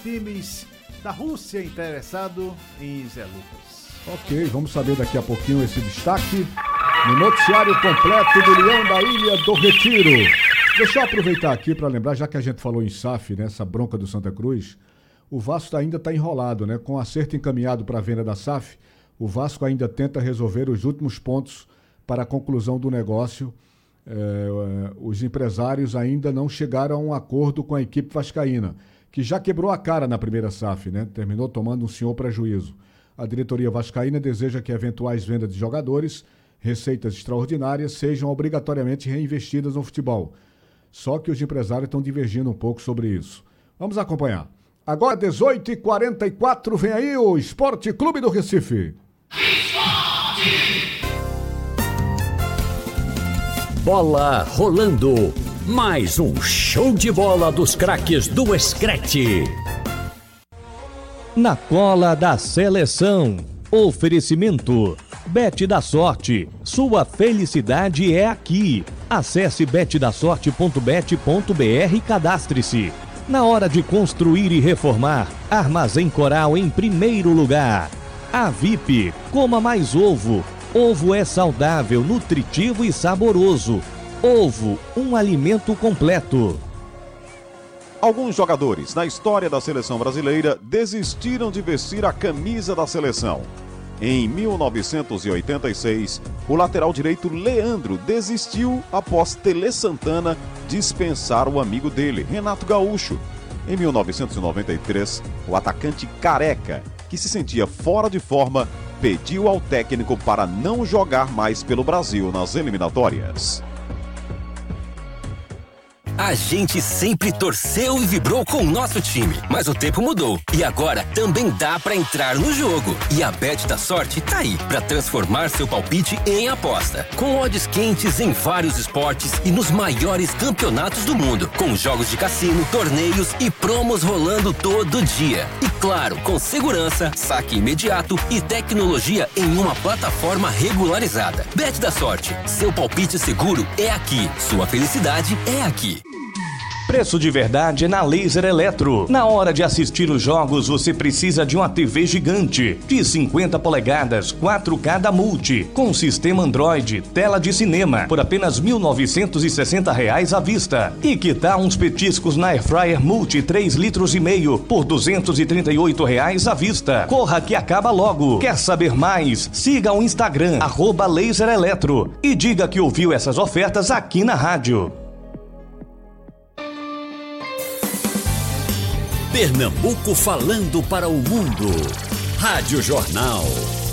times da Rússia interessados em Zé Lucas. Ok, vamos saber daqui a pouquinho esse destaque no noticiário completo do Leão da Ilha do Retiro. Deixa eu aproveitar aqui para lembrar, já que a gente falou em SAF, né, essa bronca do Santa Cruz, o Vasco ainda está enrolado, né? Com o acerto encaminhado para a venda da SAF, o Vasco ainda tenta resolver os últimos pontos para a conclusão do negócio. Os empresários ainda não chegaram a um acordo com a equipe vascaína, que já quebrou a cara na primeira SAF, né? Terminou tomando um senhor prejuízo. A diretoria vascaína deseja que eventuais vendas de jogadores, receitas extraordinárias, sejam obrigatoriamente reinvestidas no futebol. Só que os empresários estão divergindo um pouco sobre isso. Vamos acompanhar. Agora, 18h44, vem aí o Esporte Clube do Recife. Bola rolando. Mais um show de bola dos craques do Screte. Na cola da seleção. Oferecimento. Bet da Sorte. Sua felicidade é aqui. Acesse betdasorte.bet.br e cadastre-se. Na hora de construir e reformar, Armazém Coral em primeiro lugar. A VIP, coma mais ovo. Ovo é saudável, nutritivo e saboroso. Ovo, um alimento completo. Alguns jogadores na história da seleção brasileira desistiram de vestir a camisa da seleção. Em 1986, o lateral direito Leandro desistiu após Tele Santana dispensar o amigo dele, Renato Gaúcho. Em 1993, o atacante Careca, que se sentia fora de forma, pediu ao técnico para não jogar mais pelo Brasil nas eliminatórias. A gente sempre torceu e vibrou com o nosso time, mas o tempo mudou e agora também dá pra entrar no jogo. E a Bet da Sorte tá aí pra transformar seu palpite em aposta, com odds quentes em vários esportes e nos maiores campeonatos do mundo, com jogos de cassino, torneios e promos rolando todo dia. E claro, com segurança, saque imediato e tecnologia em uma plataforma regularizada. Bet da Sorte, seu palpite seguro é aqui, sua felicidade é aqui. Preço de verdade é na Laser Eletro. Na hora de assistir os jogos, você precisa de uma TV gigante de 50 polegadas, 4K da Multi, com sistema Android, tela de cinema, por apenas R$ 1.960 à vista. E que tal uns petiscos na Airfryer Multi 3,5 litros por R$ 238 à vista. Corra que acaba logo. Quer saber mais? Siga o Instagram, @Laser Eletro, e diga que ouviu essas ofertas aqui na rádio. Pernambuco falando para o mundo. Rádio Jornal.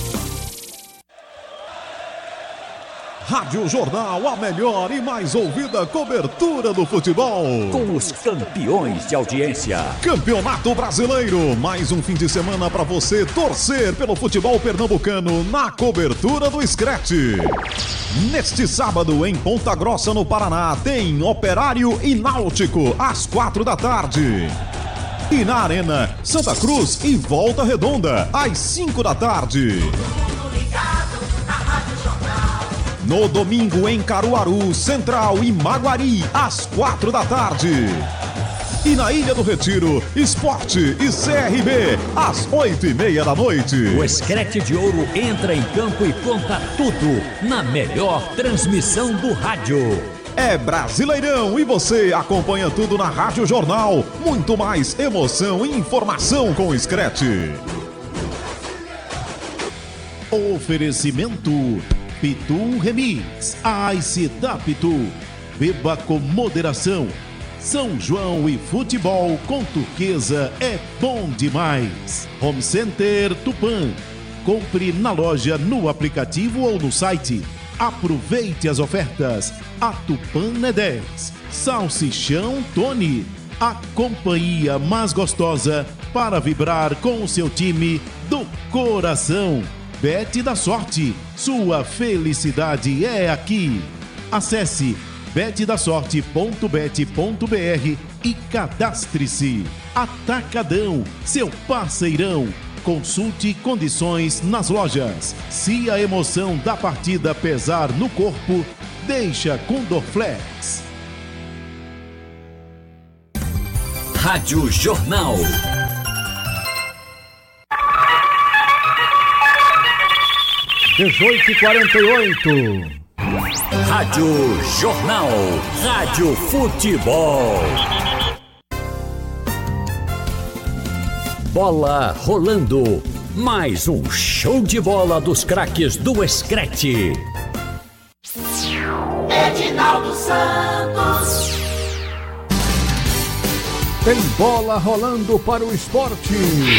Rádio Jornal, a melhor e mais ouvida cobertura do futebol. Com os campeões de audiência. Campeonato Brasileiro, mais um fim de semana para você torcer pelo futebol pernambucano na cobertura do Screte. Neste sábado, em Ponta Grossa, no Paraná, tem Operário e Náutico, às 4 da tarde. E na Arena, Santa Cruz e Volta Redonda, às 5 da tarde. No domingo, em Caruaru, Central e Maguari, às 4 da tarde. E na Ilha do Retiro, Esporte e CRB, às 8h30 da noite. O Screte de Ouro entra em campo e conta tudo na melhor transmissão do rádio. É Brasileirão e você acompanha tudo na Rádio Jornal. Muito mais emoção e informação com o Screte. Oferecimento Pitu Remix, Ice da Pitu. Beba com moderação. São João e futebol com Turquesa é bom demais. Home Center Tupã. Compre na loja, no aplicativo ou no site. Aproveite as ofertas. A Tupã é 10. Salsichão Tony. A companhia mais gostosa para vibrar com o seu time do coração. Bet da Sorte. Sua felicidade é aqui. Acesse betdasorte.bet.br e cadastre-se. Atacadão, seu parceirão. Consulte condições nas lojas. Se a emoção da partida pesar no corpo, deixa com Dorflex. Rádio Jornal. 18h48. Rádio Jornal. Rádio Futebol. Bola rolando. Mais um show de bola dos craques do Screte. Edinaldo Santos. Tem bola rolando para o esporte.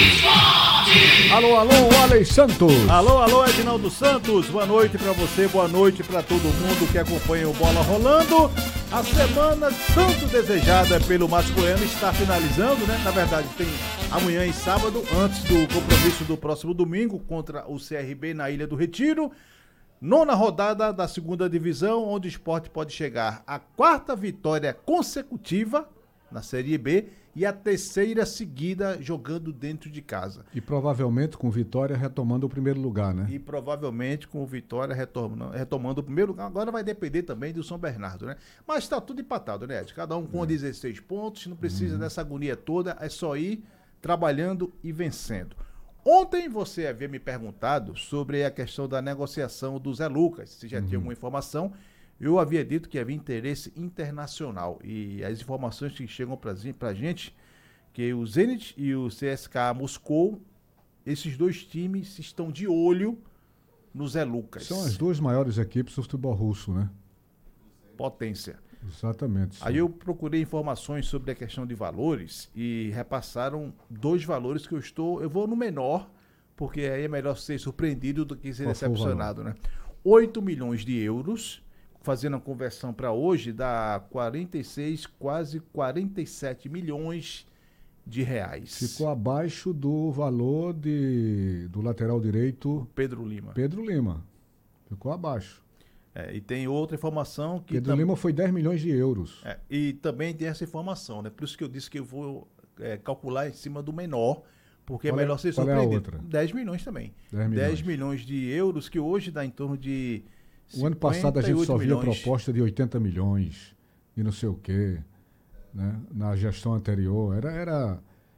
Alô, Alex Santos. Alô, Edinaldo Santos. Boa noite pra você, boa noite pra todo mundo que acompanha o Bola Rolando. A semana tanto desejada pelo Márcio Goiano está finalizando, né? Na verdade, tem amanhã e sábado, antes do compromisso do próximo domingo contra o CRB na Ilha do Retiro. 9ª rodada da 2ª divisão, onde o Sport pode chegar à 4ª vitória consecutiva na Série B e a 3ª seguida jogando dentro de casa. E provavelmente com Vitória retomando o primeiro lugar, né? E provavelmente com Vitória retomando o primeiro lugar. Agora vai depender também do São Bernardo, né? Mas tá tudo empatado, né, Ed? Cada um com 16 pontos, não precisa dessa agonia toda, é só ir trabalhando e vencendo. Ontem você havia me perguntado sobre a questão da negociação do Zé Lucas, se já tinha alguma informação. Eu havia dito que havia interesse internacional e as informações que chegam pra gente, que o Zenit e o CSKA Moscou, esses dois times estão de olho no Zé Lucas. São as duas maiores equipes do futebol russo, né? Potência. Exatamente. Sim. Aí eu procurei informações sobre a questão de valores e repassaram dois valores que eu vou no menor, porque aí é melhor ser surpreendido do que ser decepcionado, né? 8 milhões de euros, fazendo a conversão para hoje, dá 46, quase 47 milhões de reais. Ficou abaixo do valor do lateral direito Pedro Lima. Ficou abaixo. E tem outra informação que... Pedro Lima foi 10 milhões de euros. E também tem essa informação, né? Por isso que eu disse que eu vou calcular em cima do menor, porque é melhor ser surpreendido. É a outra? 10 milhões também. 10 milhões de euros, que hoje dá em torno de... O ano passado a gente só via proposta de 80 milhões e não sei o quê, né? Na gestão anterior. Era,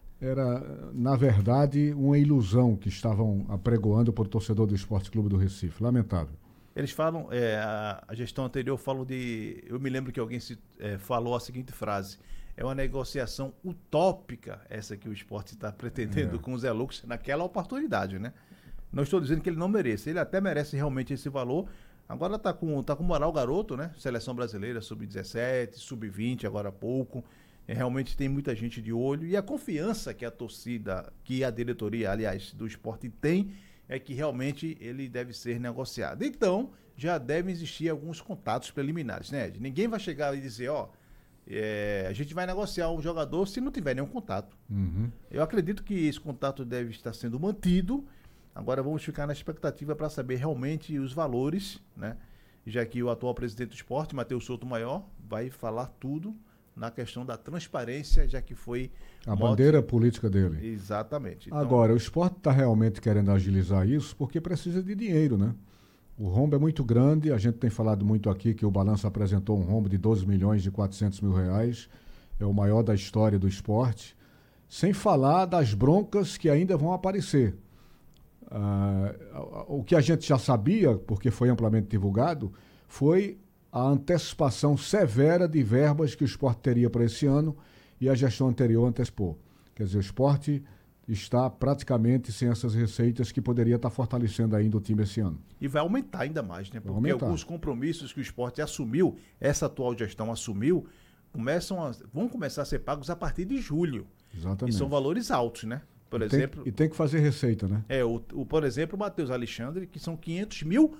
na verdade, uma ilusão que estavam apregoando para o torcedor do Esporte Clube do Recife. Lamentável. Eles falam, a gestão anterior falou de... Eu me lembro que alguém falou a seguinte frase: é uma negociação utópica essa que o Sport está pretendendo com o Zé Lucas naquela oportunidade, né? Não estou dizendo que ele não merece, ele até merece realmente esse valor. Agora tá com moral garoto, né? Seleção brasileira, sub-17, sub-20, agora há pouco. Realmente tem muita gente de olho. E a confiança que a torcida, que a diretoria, aliás, do Sport tem, é que realmente ele deve ser negociado. Então, já devem existir alguns contatos preliminares, né, Ed? Ninguém vai chegar e dizer, a gente vai negociar um jogador se não tiver nenhum contato. Eu acredito que esse contato deve estar sendo mantido. Agora vamos ficar na expectativa para saber realmente os valores, né? Já que o atual presidente do Sport, Matheus Souto Maior, vai falar tudo na questão da transparência, já que foi... A bandeira política dele. Exatamente. Então... Agora, o Sport está realmente querendo agilizar isso porque precisa de dinheiro, né? O rombo é muito grande, a gente tem falado muito aqui que o balanço apresentou um rombo de 12 milhões de 400 mil reais, é o maior da história do Sport, sem falar das broncas que ainda vão aparecer. O que a gente já sabia, porque foi amplamente divulgado, foi a antecipação severa de verbas que o Sport teria para esse ano e a gestão anterior antecipou. Quer dizer, o Sport está praticamente sem essas receitas que poderia estar fortalecendo ainda o time esse ano. E vai aumentar ainda mais, né? Porque alguns compromissos que o Sport assumiu, essa atual gestão assumiu, vão começar a ser pagos a partir de julho. Exatamente. E são valores altos, né? Por exemplo, tem que fazer receita, né? Por exemplo, o Matheus Alexandre, que são $500 mil.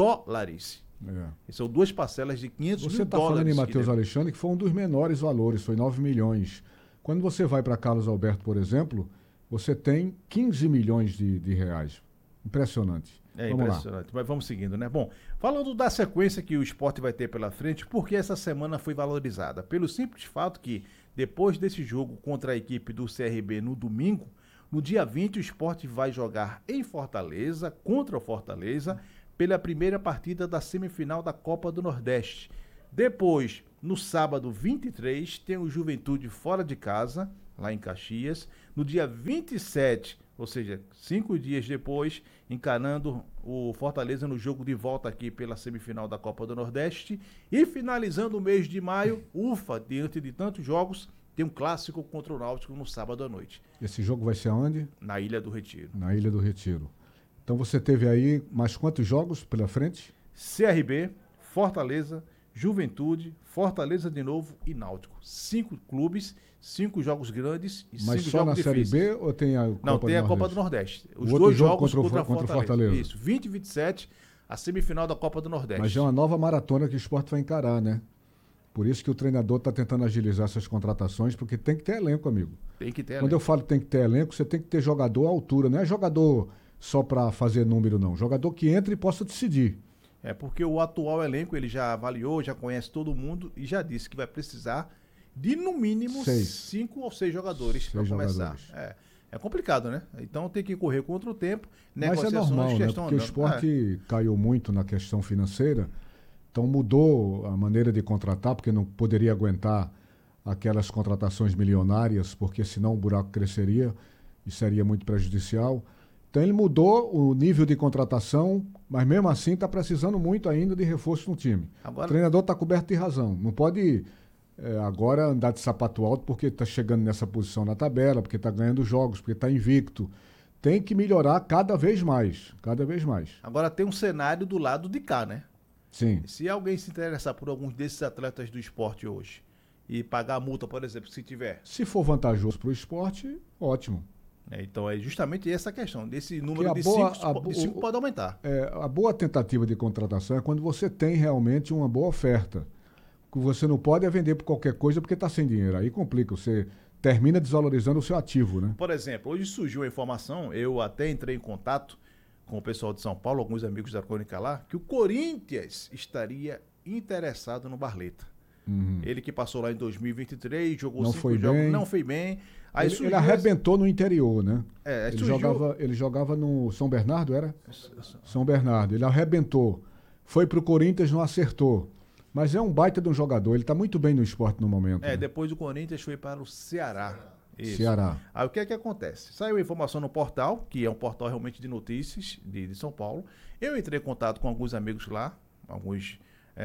São duas parcelas de 500 mil dólares. Você está falando em Matheus Alexandre, que foi um dos menores valores, foi 9 milhões. Quando você vai para Carlos Alberto, por exemplo, você tem 15 milhões de reais. Impressionante. Vamos impressionante, lá. Mas vamos seguindo, né? Bom, falando da sequência que o Sport vai ter pela frente, porque essa semana foi valorizada? Pelo simples fato que, depois desse jogo contra a equipe do CRB no domingo, no dia 20, o Sport vai jogar em Fortaleza, contra o Fortaleza, pela primeira partida da semifinal da Copa do Nordeste. Depois, no sábado 23, tem o Juventude fora de casa, lá em Caxias. No dia 27, Ou seja, 5 dias depois, encarando o Fortaleza no jogo de volta aqui pela semifinal da Copa do Nordeste. E finalizando o mês de maio, diante de tantos jogos, tem um clássico contra o Náutico no sábado à noite. Esse jogo vai ser aonde? Na Ilha do Retiro. Na Ilha do Retiro. Então você teve aí mais quantos jogos pela frente? CRB, Fortaleza, Juventude, Fortaleza de novo e Náutico. 5 clubes, 5 jogos grandes e 5 jogos difíceis. Mas só na Série B ou tem a Copa do Nordeste? Não, tem a Copa do Nordeste. Os outro 2 jogo jogos contra o Fortaleza. Isso, 20 e 27, a semifinal da Copa do Nordeste. Mas é uma nova maratona que o esporte vai encarar, né? Por isso que o treinador está tentando agilizar essas contratações, porque tem que ter elenco, amigo. Tem que ter Quando eu falo tem que ter elenco, você tem que ter jogador à altura. Não é jogador só para fazer número, não. Jogador que entre e possa decidir. É porque o atual elenco, ele já avaliou, já conhece todo mundo e já disse que vai precisar de, no mínimo, 5 ou 6 jogadores para começar. É complicado, né? Então tem que correr contra o tempo, negociações. Mas é normal, né? Porque o esporte caiu muito na questão financeira, então mudou a maneira de contratar, porque não poderia aguentar aquelas contratações milionárias, porque senão o buraco cresceria e seria muito prejudicial. Então ele mudou o nível de contratação, mas mesmo assim está precisando muito ainda de reforço no time. Agora, o treinador está coberto de razão. Não pode agora andar de sapato alto porque está chegando nessa posição na tabela, porque está ganhando jogos, porque está invicto. Tem que melhorar cada vez mais, cada vez mais. Agora tem um cenário do lado de cá, né? Sim. Se alguém se interessar por alguns desses atletas do esporte hoje e pagar a multa, por exemplo, se tiver. Se for vantajoso para o esporte, ótimo. Então é justamente essa questão, desse número de 5 pode aumentar. A boa tentativa de contratação é quando você tem realmente uma boa oferta. O que você não pode é vender por qualquer coisa porque está sem dinheiro. Aí complica, você termina desvalorizando o seu ativo, né? Por exemplo, hoje surgiu a informação, eu até entrei em contato com o pessoal de São Paulo, alguns amigos da Crônica lá, que o Corinthians estaria interessado no Barleta. Ele que passou lá em 2023, jogou 5 jogos, não foi bem. Aí ele arrebentou no interior, né? Ele surgiu... jogava no São Bernardo, era? São Bernardo. Ele arrebentou. Foi pro Corinthians, não acertou. Mas é um baita de um jogador. Ele tá muito bem no esporte no momento. Né? Depois do Corinthians foi para o Ceará. Isso. Ceará. Aí o que é que acontece? Saiu a informação no portal, que é um portal realmente de notícias de São Paulo. Eu entrei em contato com alguns amigos lá, alguns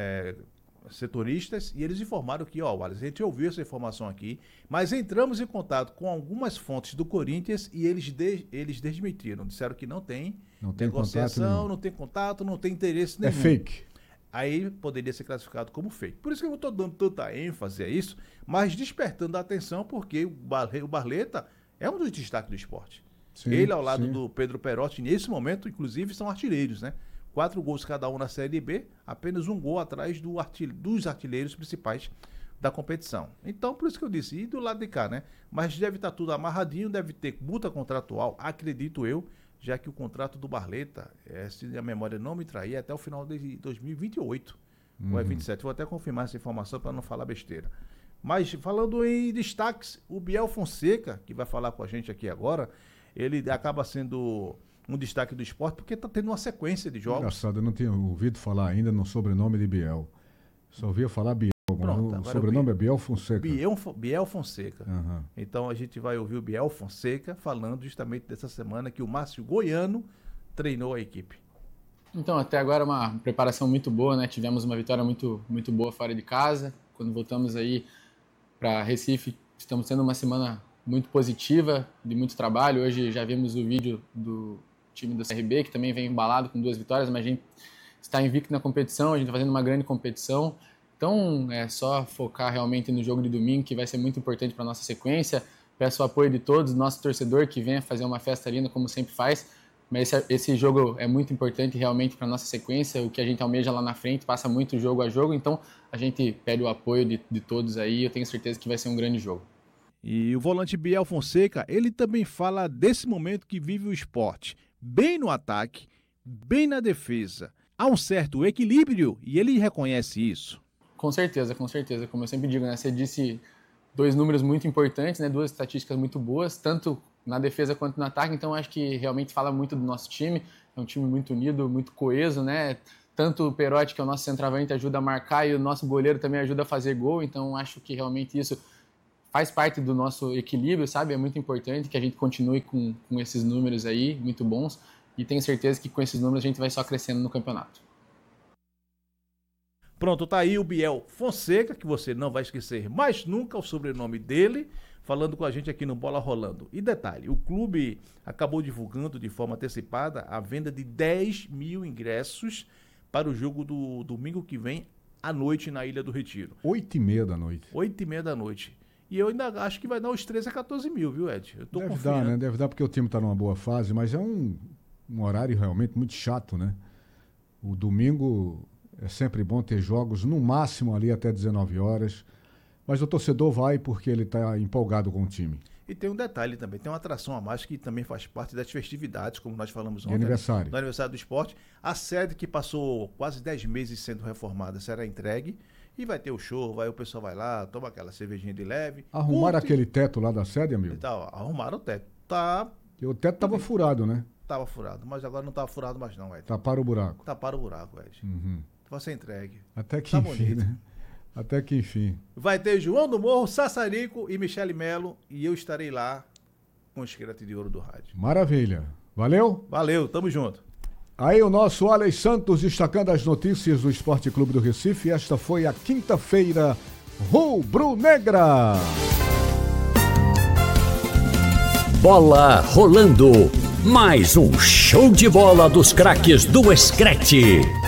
setoristas, e eles informaram que, a gente ouviu essa informação aqui, mas entramos em contato com algumas fontes do Corinthians e eles desmentiram. Disseram que não tem negociação, não tem contato, não tem interesse nenhum. É fake. Aí poderia ser classificado como fake. Por isso que eu não estou dando tanta ênfase a isso, mas despertando a atenção, porque o Barleta é um dos destaques do esporte. Sim, ele, ao lado do Pedro Perotti, nesse momento, inclusive, são artilheiros, né? 4 gols cada um na Série B, apenas um gol atrás dos artilheiros principais da competição. Então, por isso que eu disse, e do lado de cá, né? Mas deve estar tudo amarradinho, deve ter multa contratual, acredito eu, já que o contrato do Barleta, se a memória não me trair, é até o final de 2028, ou é 27. Vou até confirmar essa informação para não falar besteira. Mas, falando em destaques, o Biel Fonseca, que vai falar com a gente aqui agora, ele acaba sendo um destaque do esporte, porque está tendo uma sequência de jogos. Engraçado, eu não tinha ouvido falar ainda no sobrenome de Biel. Só ouvia falar Biel. Pronto, o sobrenome é Biel Fonseca. Biel Fonseca. Então a gente vai ouvir o Biel Fonseca falando justamente dessa semana que o Márcio Goiano treinou a equipe. Então, até agora uma preparação muito boa, né? Tivemos uma vitória muito, muito boa fora de casa. Quando voltamos aí para Recife, estamos tendo uma semana muito positiva, de muito trabalho. Hoje já vimos o vídeo do time do CRB, que também vem embalado com 2 vitórias, mas a gente está invicto na competição, a gente está fazendo uma grande competição. Então é só focar realmente no jogo de domingo, que vai ser muito importante para a nossa sequência. Peço o apoio de todos, nosso torcedor que venha fazer uma festa linda como sempre faz, mas esse jogo é muito importante realmente para a nossa sequência, o que a gente almeja lá na frente, passa muito jogo a jogo, então a gente pede o apoio de todos aí, eu tenho certeza que vai ser um grande jogo. E o volante Biel Fonseca, ele também fala desse momento que vive o esporte, bem no ataque, bem na defesa. Há um certo equilíbrio e ele reconhece isso. Com certeza, como eu sempre digo, né? Você disse 2 números muito importantes, né? 2 estatísticas muito boas, tanto na defesa quanto no ataque, então acho que realmente fala muito do nosso time, é um time muito unido, muito coeso, né? Tanto o Perotti, que é o nosso centroavante, ajuda a marcar e o nosso goleiro também ajuda a fazer gol, então acho que realmente isso faz parte do nosso equilíbrio, sabe? É muito importante que a gente continue com esses números aí, muito bons, e tenho certeza que com esses números a gente vai só crescendo no campeonato. Pronto, tá aí o Biel Fonseca, que você não vai esquecer mais nunca o sobrenome dele, falando com a gente aqui no Bola Rolando. E detalhe, o clube acabou divulgando de forma antecipada a venda de 10 mil ingressos para o jogo do domingo que vem à noite na Ilha do Retiro. 8h30 da noite. 8h30 da noite. E eu ainda acho que vai dar uns 13 a 14 mil, viu, Ed? Eu tô Deve confiando. dar, né? Deve dar porque o time tá numa boa fase, mas é um horário realmente muito chato, né? O domingo é sempre bom ter jogos, no máximo ali até 19 horas. Mas o torcedor vai porque ele tá empolgado com o time. E tem um detalhe também, tem uma atração a mais que também faz parte das festividades, como nós falamos ontem. De aniversário. Do aniversário do esporte. A sede que passou quase 10 meses sendo reformada será entregue. E vai ter o show, o pessoal vai lá, toma aquela cervejinha de leve. Arrumaram aquele teto lá da sede, amigo? Arrumaram o teto. Tá. E o teto tava furado, né? Tava furado, mas agora não tava furado mais não, Ed. Taparam o buraco. Taparam o buraco, Ed. Uhum. Vai ser entregue. Até que tá enfim, bonito. né? Até que enfim. Vai ter João do Morro, Sassarico e Michele Melo. E eu estarei lá com o Esqueleto de Ouro do rádio. Maravilha. Valeu? Valeu, tamo junto. Aí o nosso Alex Santos destacando as notícias do Esporte Clube do Recife. Esta foi a quinta-feira rubro-negra. Bola rolando. Mais um show de bola dos craques do Screte.